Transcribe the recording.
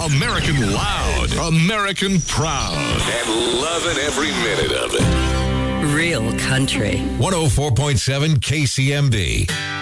American loud, American proud, and loving every minute of it. Real country. 104.7 KCMB.